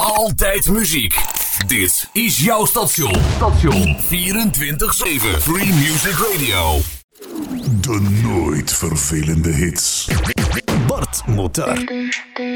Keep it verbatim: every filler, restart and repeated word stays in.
Altijd muziek. Dit is jouw station. Station vierentwintig zeven. Free Music Radio. De nooit vervelende hits. Bart Motar.